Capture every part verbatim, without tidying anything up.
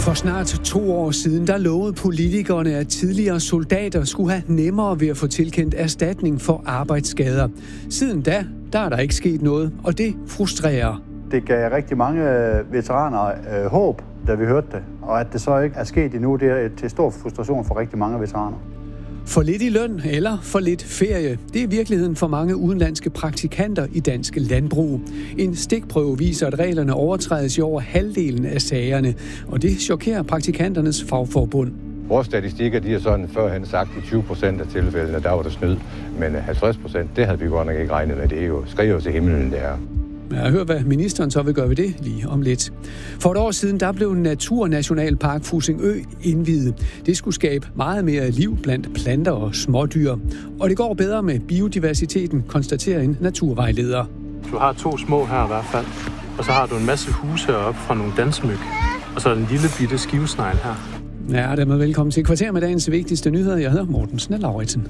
For snart to år siden, der lovede politikerne, at tidligere soldater skulle have nemmere ved at få tilkendt erstatning for arbejdsskader. Siden da, der er der ikke sket noget, og det frustrerer. Det gav rigtig mange veteraner øh, håb, da vi hørte det. Og at det så ikke er sket endnu, det er til stor frustration for rigtig mange veteraner. For lidt i løn eller for lidt ferie. Det er virkeligheden for mange udenlandske praktikanter i dansk landbrug. En stikprøve viser, at reglerne overtrædes i over halvdelen af sagerne, og det chokerer praktikanternes fagforbund. Vores statistikker, de er sådan førhen sagt i tyve procent af tilfældene, der var der snyd, men halvtreds procent, det havde vi godt nok ikke regnet med. Det er jo skriver til himlen, det er. Jeg hører, hvad ministeren så vil gøre ved det lige om lidt. For et år siden, der blev Naturnationalpark Fussingø indviet. Det skulle skabe meget mere liv blandt planter og smådyr. Og det går bedre med biodiversiteten, konstaterer en naturvejleder. Du har to små her i hvert fald, og så har du en masse huse heroppe fra nogle dansmyg, og så en lille bitte skivesnegl her. Ja, dermed velkommen til Kvarter med dagens vigtigste nyheder. Jeg hedder Morten Snell-Lauritsen.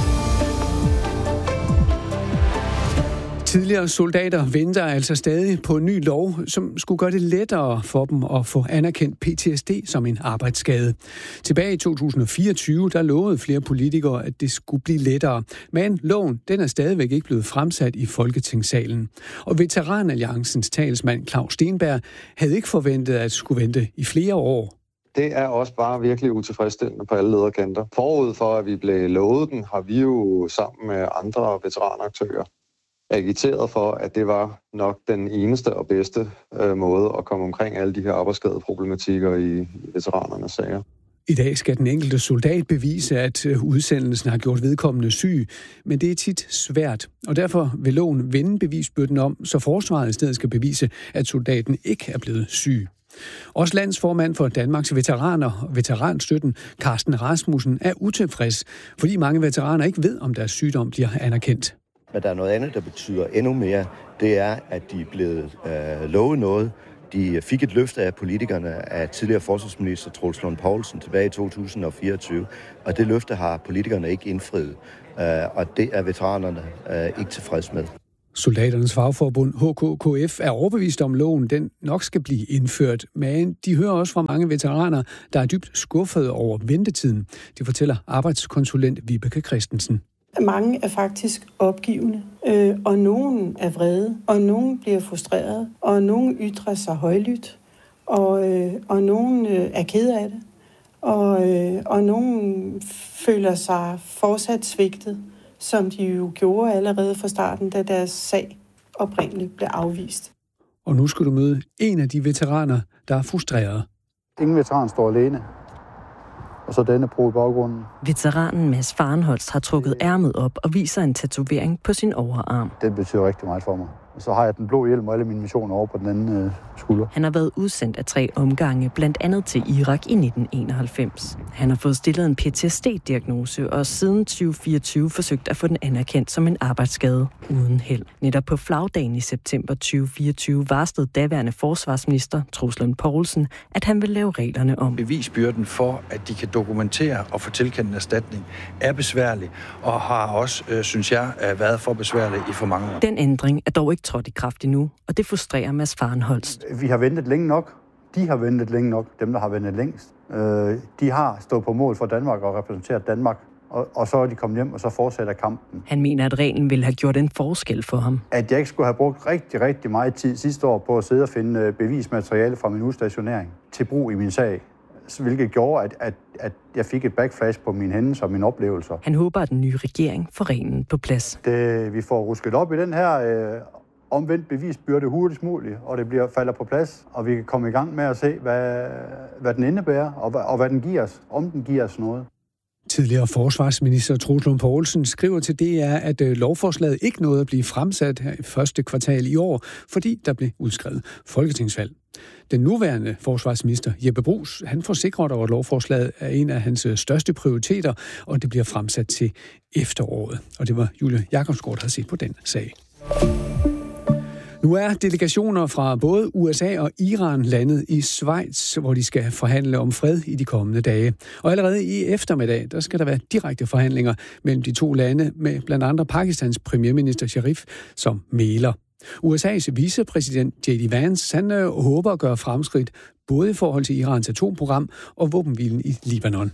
Tidligere soldater venter altså stadig på en ny lov, som skulle gøre det lettere for dem at få anerkendt P T S D som en arbejdsskade. Tilbage i to tusind og fireogtyve, der lovede flere politikere, at det skulle blive lettere. Men loven, den er stadigvæk ikke blevet fremsat i Folketingssalen. Og Veteranalliancens talsmand Claus Stenberg havde ikke forventet at skulle vente i flere år. Det er også bare virkelig utilfredsstillende på alle lederkanter. Forud for, at vi blev lovet den, har vi jo sammen med andre veteranaktører agiteret for, at det var nok den eneste og bedste øh, måde at komme omkring alle de her arbejdsskadeproblematikker i, i veteranernes sager. I dag skal den enkelte soldat bevise, at udsendelsen har gjort vedkommende syg, men det er tit svært, og derfor vil loven vende bevisbyrden om, så forsvaret i stedet skal bevise, at soldaten ikke er blevet syg. Også landsformand for Danmarks Veteraner, Veteranstøtten, Carsten Rasmussen, er utilfreds, fordi mange veteraner ikke ved, om deres sygdom bliver anerkendt. Men der er noget andet, der betyder endnu mere. Det er, at de er blevet øh, lovet noget. De fik et løfte af politikerne af tidligere forsvarsminister Troels Lund Poulsen tilbage i to tusind og fireogtyve. Og det løfte har politikerne ikke indfriet. Øh, og det er veteranerne øh, ikke tilfreds med. Soldaternes fagforbund H K K F er overbevist om, loven den nok skal blive indført, men de hører også fra mange veteraner, der er dybt skuffede over ventetiden. Det fortæller arbejdskonsulent Vibeke Christensen. Mange er faktisk opgivende, øh, og nogen er vrede, og nogen bliver frustreret, og nogen ytrer sig højlydt, og, øh, og nogen øh, er ked af det, og, øh, og nogen føler sig fortsat svigtet, som de jo gjorde allerede fra starten, da deres sag oprindeligt blev afvist. Og nu skal du møde en af de veteraner, der er frustreret. Ingen veteran står alene. Og så denne pro i baggrunden. Veteranen Mads Fahrenholst har trukket ærmet op og viser en tatovering på sin overarm. Det betyder rigtig meget for mig. Og så har jeg den blå hjelm og alle mine missioner over på den anden øh, skulder. Han har været udsendt af tre omgange, blandt andet til Irak i nitten enoghalvfems. Han har fået stillet en P T S D-diagnose og siden tyve fireogtyve forsøgt at få den anerkendt som en arbejdsskade uden held. Netop på flagdagen i september tyve fireogtyve varslede daværende forsvarsminister Troels Lund Poulsen, at han vil lave reglerne om. Bevisbyrden for, at de kan dokumentere og få tilkendt en erstatning, er besværlig og har også, øh, synes jeg, været for besværlig i for mange år. Den ændring er dog ikke trådt i kraft endnu, og det frustrerer Mads Fahrenholst. Vi har ventet længe nok. De har ventet længe nok. Dem, der har ventet længst. Øh, de har stået på mål for Danmark og repræsenteret Danmark. Og, og så er de kommet hjem, og så fortsætter kampen. Han mener, at reglen ville have gjort en forskel for ham. At jeg ikke skulle have brugt rigtig, rigtig meget tid sidste år på at sidde og finde bevismateriale fra min udstationering til brug i min sag. Hvilket gjorde, at, at, at jeg fik et backflash på mine hændelser og mine oplevelser. Han håber, at den nye regering får reglen på plads. Det, vi får rusket op i den her øh, omvendt bevisbyrde hurtigst muligt, og det bliver falder på plads, og vi kan komme i gang med at se, hvad, hvad den indebærer, og, og hvad den giver os, om den giver os noget. Tidligere forsvarsminister Troels Lund Poulsen skriver til D R, at lovforslaget ikke nåede at blive fremsat her i første kvartal i år, fordi der blev udskrevet folketingsvalg. Den nuværende forsvarsminister Jeppe Bruus, han forsikrer dog, at lovforslaget er en af hans største prioriteter, og det bliver fremsat til efteråret. Og det var Julie Jakobsgaard, der havde set på den sag. Nu er delegationer fra både U S A og Iran landet i Schweiz, hvor de skal forhandle om fred i de kommende dage. Og allerede i eftermiddag, der skal der være direkte forhandlinger mellem de to lande med blandt andet Pakistans premierminister Sharif som mægler. U S A's vicepræsident J D Vance, han øh, håber at gøre fremskridt både i forhold til Irans atomprogram og våbenhvilen i Libanon.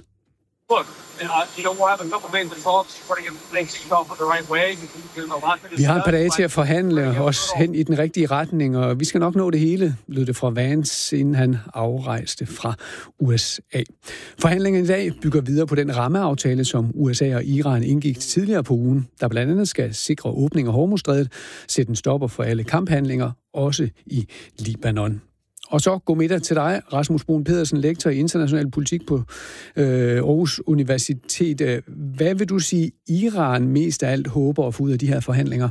Vi har et par dage til at forhandle os hen i den rigtige retning, og vi skal nok nå det hele, lød det fra Vance, inden han afrejste fra U S A. Forhandlingen i dag bygger videre på den rammeaftale, som U S A og Iran indgik tidligere på ugen, der blandt andet skal sikre åbning af Hormuzstrædet, sætte en stopper for alle kamphandlinger, også i Libanon. Og så god middag til dig, Rasmus Bruun Pedersen, lektor i international politik på øh, Aarhus Universitet. Hvad vil du sige, Iran mest af alt håber at få ud af de her forhandlinger?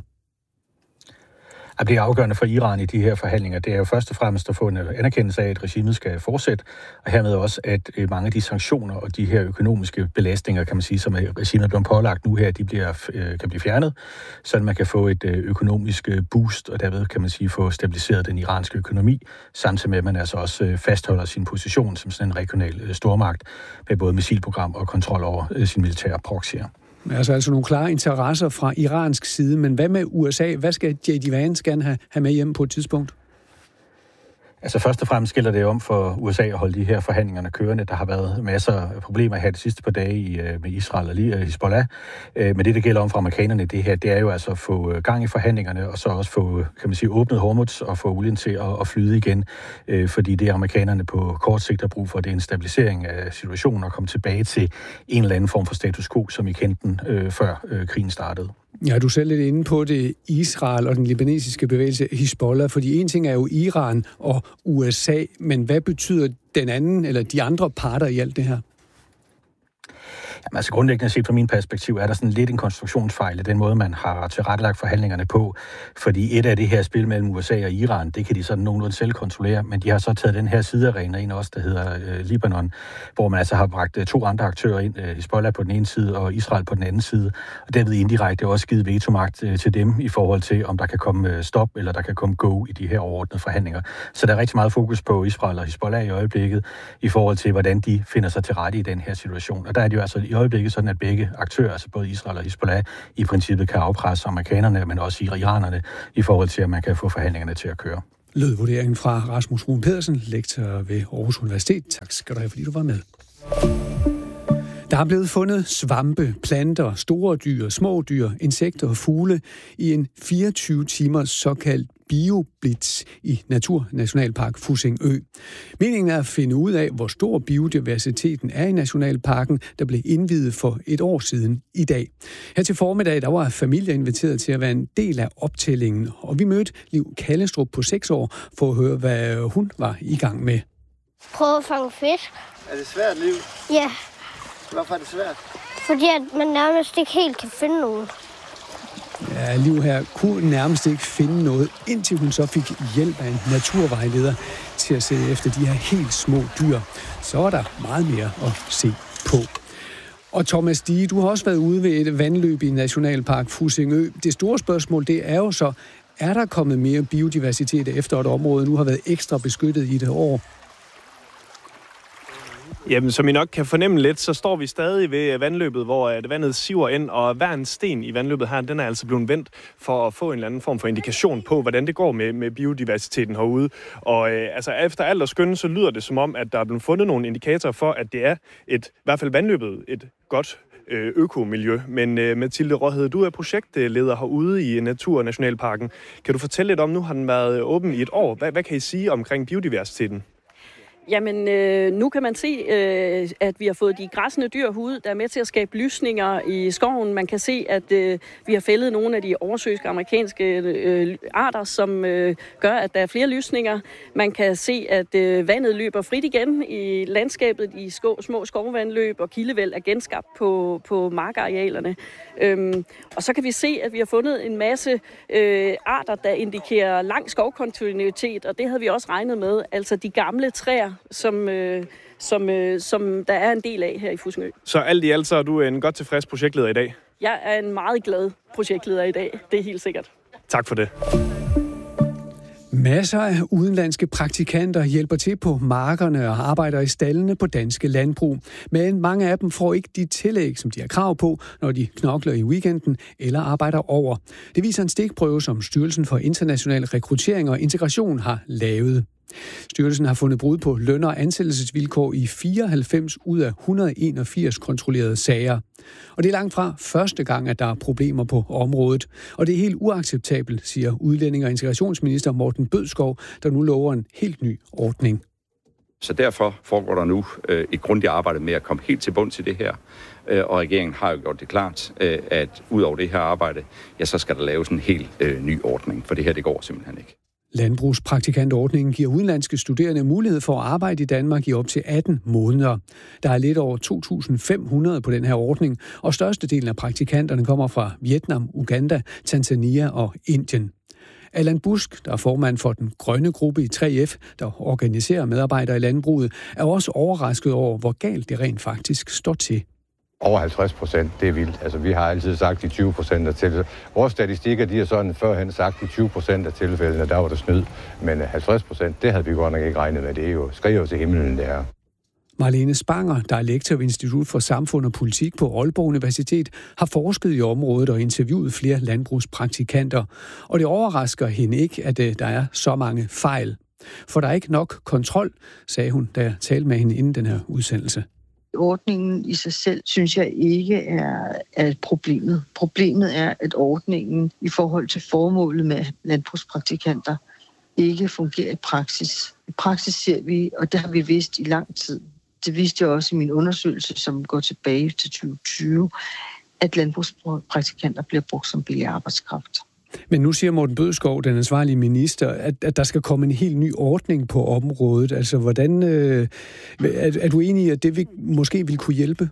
At blive afgørende for Iran i de her forhandlinger, det er jo først og fremmest at få en anerkendelse af, at regimet skal fortsætte, og hermed også, at mange af de sanktioner og de her økonomiske belastninger, kan man sige, som regimet er blevet pålagt nu her, de bliver, kan blive fjernet, så man kan få et økonomisk boost, og derved kan man sige, få stabiliseret den iranske økonomi, samtidig med, at man altså også fastholder sin position som sådan en regional stormagt, med både missilprogram og kontrol over sin militære proxyer. Altså, altså nogle klare interesser fra iransk side, men hvad med U S A? Hvad skal J D Vance gerne have, have med hjem på et tidspunkt? Altså først og fremmest gælder det om for U S A at holde de her forhandlingerne kørende. Der har været masser af problemer her de sidste par dage i, med Israel og lige Hezbollah. Men det, der gælder om for amerikanerne, det her, det er jo altså at få gang i forhandlingerne, og så også få, kan man sige, åbnet Hormuz og få olien til at, at flyde igen. Fordi det amerikanerne på kort sigt har brug for, det er en stabilisering af situationen og komme tilbage til en eller anden form for status quo, som I kendte den øh, før øh, krigen startede. Ja, du er selv lidt inde på det, Israel og den libanesiske bevægelse Hezbollah, fordi en ting er jo Iran og U S A, men hvad betyder den anden, eller de andre parter i alt det her? Jamen, altså grundlæggende set fra min perspektiv er der sådan lidt en konstruktionsfejl i den måde, man har tilrettelagt forhandlingerne på. Fordi et af det her spil mellem U S A og Iran, det kan de sådan nogenlunde selv kontrollere, men de har så taget den her sidearena ind også, der hedder øh, Libanon, hvor man altså har bragt øh, to andre aktører ind, øh, Hezbollah på den ene side og Israel på den anden side, og derved indirekte også givet vetomagt øh, til dem i forhold til, om der kan komme øh, stop eller der kan komme go i de her overordnede forhandlinger. Så der er rigtig meget fokus på Israel og Hezbollah i øjeblikket i forhold til, hvordan de finder sig til rette i den her situation. Og der er det jo altså i øjeblikket sådan, at begge aktører, altså både Israel og Hezbollah, i princippet kan afpresse amerikanerne, men også iranerne, i forhold til, at man kan få forhandlingerne til at køre. Lød vurderingen fra Rasmus Bruun Pedersen, lektor ved Aarhus Universitet. Tak skal du have, fordi du var med. Der er blevet fundet svampe, planter, store dyr, små dyr, insekter og fugle i en fireogtyve timers såkaldt bioblitz i Naturnationalpark Fussingø. Meningen er at finde ud af, hvor stor biodiversiteten er i nationalparken, der blev indviet for et år siden i dag. Her til formiddag, der var familier inviteret til at være en del af optællingen, og vi mødte Liv Kallestrup på seks år for at høre, hvad hun var i gang med. Prøv at fange fisk. Er det svært, Liv? Ja. Hvorfor er det svært? Fordi at man nærmest ikke helt kan finde nogen. Ja, Liv her kunne nærmest ikke finde noget, indtil hun så fik hjælp af en naturvejleder til at se efter de her helt små dyr. Så er der meget mere at se på. Og Thomas Dige, du har også været ude ved et vandløb i Nationalpark Fussingø. Det store spørgsmål, det er jo så, er der kommet mere biodiversitet efter et område nu har været ekstra beskyttet i det år? Jamen, som I nok kan fornemme lidt, så står vi stadig ved vandløbet, hvor vandet siver ind, og hver en sten i vandløbet her, den er altså blevet vendt for at få en eller anden form for indikation på, hvordan det går med, med biodiversiteten herude. Og øh, altså, efter alt at skønne, så lyder det som om, at der er blevet fundet nogle indikatorer for, at det er et, i hvert fald vandløbet, et godt øh, økomiljø. Men øh, Mathilde Råhed, du er projektleder herude i Naturnationalparken. Kan du fortælle lidt om, nu har den været åben i et år. Hvad, hvad kan I sige omkring biodiversiteten? Jamen, øh, nu kan man se, øh, at vi har fået de græssende dyr ud, der er med til at skabe lysninger i skoven. Man kan se, at øh, vi har fældet nogle af de oversøiske amerikanske øh, arter, som øh, gør, at der er flere lysninger. Man kan se, at øh, vandet løber frit igen i landskabet. De sko- små skovvandløb og kildevæld er genskabt på, på markarealerne. Øhm, og så kan vi se, at vi har fundet en masse øh, arter, der indikerer lang skovkontinuitet, og det havde vi også regnet med. Altså de gamle træer, som, øh, som, øh, som der er en del af her i Fussingø. Så alt i alt, så er du en godt tilfreds projektleder i dag? Jeg er en meget glad projektleder i dag, det er helt sikkert. Tak for det. Masser af udenlandske praktikanter hjælper til på markerne og arbejder i staldene på danske landbrug. Men mange af dem får ikke de tillæg, som de har krav på, når de knokler i weekenden eller arbejder over. Det viser en stikprøve, som Styrelsen for International Rekruttering og Integration har lavet. Styrelsen har fundet brud på løn- og ansættelsesvilkår i fireoghalvfems ud af et hundrede og enogfirs kontrollerede sager. Og det er langt fra første gang, at der er problemer på området. Og det er helt uacceptabelt, siger udlænding- og integrationsminister Morten Bødskov, der nu lover en helt ny ordning. Så derfor foregår der nu øh, et grundigt arbejde med at komme helt til bund til det her. Øh, og regeringen har jo gjort det klart, øh, at ud over det her arbejde, ja, så skal der laves en helt øh, ny ordning, for det her det går simpelthen ikke. Landbrugspraktikantordningen giver udenlandske studerende mulighed for at arbejde i Danmark i op til atten måneder. Der er lidt over to tusind fem hundrede på den her ordning, og størstedelen af praktikanterne kommer fra Vietnam, Uganda, Tanzania og Indien. Allan Busk, der er formand for den grønne gruppe i tre F, der organiserer medarbejdere i landbruget, er også overrasket over, hvor galt det rent faktisk står til. Over halvtreds procent, det er vildt. Altså, vi har altid sagt de tyve procent af tilfældene. Vores statistikker, de har sådan førhen sagt de tyve procent af tilfældene, der var der snyd. Men halvtreds procent, det havde vi godt nok ikke regnet med. Det er jo skriver til himlen, det er. Marlene Spanger, der er lektor ved Institut for Samfund og Politik på Aalborg Universitet, har forsket i området og interviewet flere landbrugspraktikanter. Og det overrasker hende ikke, at der er så mange fejl. For der er ikke nok kontrol, sagde hun, da jeg talte med hende inden den her udsendelse. Ordningen i sig selv, synes jeg ikke er, er problemet. Problemet er, at ordningen i forhold til formålet med landbrugspraktikanter ikke fungerer i praksis. I praksis ser vi, og det har vi vidst i lang tid. Det viste jeg også i min undersøgelse, som går tilbage til tyve tyve, at landbrugspraktikanter bliver brugt som billig arbejdskraft. Men nu siger Morten Bødskov, den ansvarlige minister, at, at der skal komme en helt ny ordning på området. Altså, hvordan øh, er, er du enig i, at det vil, måske vil kunne hjælpe?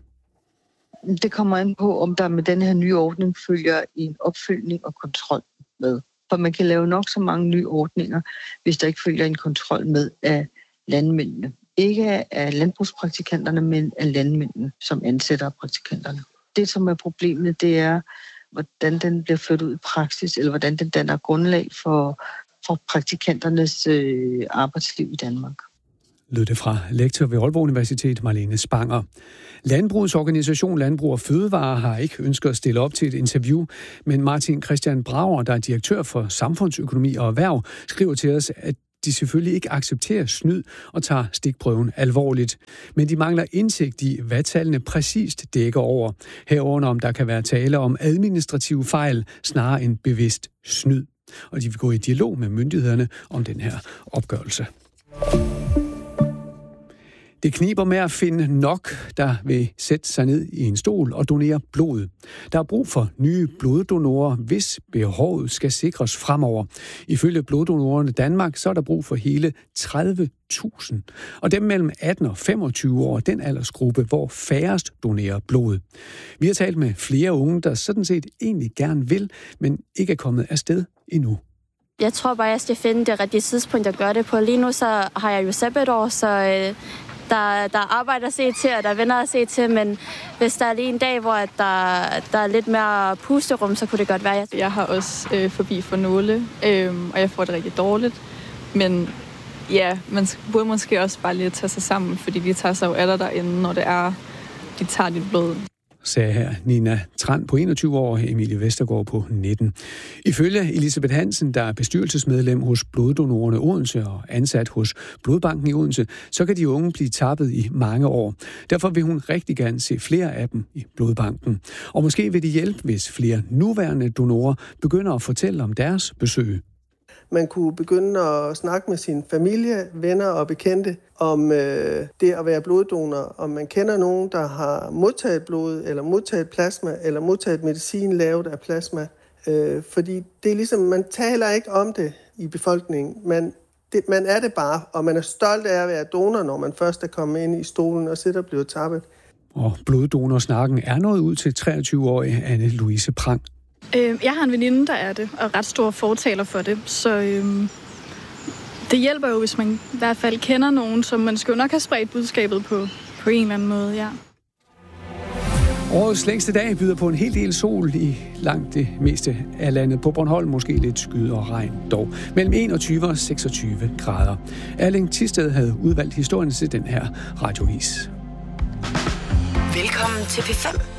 Det kommer an på, om der med den her nye ordning følger en opfølgning og kontrol med. For man kan lave nok så mange nye ordninger, hvis der ikke følger en kontrol med af landmændene. Ikke af landbrugspraktikanterne, men af landmændene, som ansætter praktikanterne. Det, som er problemet, det er, hvordan den bliver ført ud i praksis, eller hvordan den danner grundlag for, for praktikanternes øh, arbejdsliv i Danmark. Lød det fra lektor ved Aalborg Universitet, Marlene Spanger. Landbrugets organisation Landbrug og Fødevare har ikke ønsket at stille op til et interview, men Martin Christian Brager, der er direktør for samfundsøkonomi og erhverv, skriver til os, at de selvfølgelig ikke accepterer snyd og tager stikprøven alvorligt. Men de mangler indsigt i, hvad tallene præcist dækker over. Herunder om der kan være tale om administrative fejl, snarere end bevidst snyd. Og de vil gå i dialog med myndighederne om den her opgørelse. Det kniber med at finde nok, der vil sætte sig ned i en stol og donere blod. Der er brug for nye bloddonorer, hvis behovet skal sikres fremover. Ifølge Bloddonorerne Danmark, så er der brug for hele tredive tusind. Og dem mellem atten og femogtyve år, den aldersgruppe, hvor færrest donerer blod. Vi har talt med flere unge, der sådan set egentlig gerne vil, men ikke er kommet afsted endnu. Jeg tror bare, jeg skal finde det rigtige tidspunkt at gøre det på. Lige nu så har jeg jo sabbatår, så øh, der, der er arbejde at se til, og der er venner at se til, men hvis der er lige en dag, hvor der, der er lidt mere pusterum, så kunne det godt være. Jeg, jeg har også øh, forbi for nåle, øh, og jeg får det rigtig dårligt, men ja, man burde måske også bare lige tage sig sammen, fordi de tager sig jo af dig derinde, når det er, de tager dit blod. Sagde her Nina Tran på enogtyve år og Emilie Vestergaard på nitten. Ifølge Elisabeth Hansen, der er bestyrelsesmedlem hos Bloddonorerne Odense og ansat hos Blodbanken i Odense, så kan de unge blive tappet i mange år. Derfor vil hun rigtig gerne se flere af dem i Blodbanken. Og måske vil det hjælpe, hvis flere nuværende donorer begynder at fortælle om deres besøg. Man kunne begynde at snakke med sin familie, venner og bekendte om øh, det at være bloddonor. Om man kender nogen, der har modtaget blod, eller modtaget plasma, eller modtaget medicin lavet af plasma. Øh, fordi det er ligesom, man taler ikke om det i befolkningen. Man, det, man er det bare, og man er stolt af at være donor, når man først er kommet ind i stolen og sidder og bliver tappet. Og bloddonorsnakken er nået ud til treogtyve-årige Anne-Louise Prang. Jeg har en veninde, der er det, og ret stor fortaler for det, så øhm, det hjælper jo, hvis man i hvert fald kender nogen, som man skal jo nok have spredt budskabet på, på en eller anden måde, ja. Årets længste dag byder på en hel del sol i langt det meste af landet. På Bornholm måske lidt skyde og regn dog. Mellem enogtyve og seksogtyve grader. Erling Thisted havde udvalgt historien til den her radiovis. Velkommen til P fem.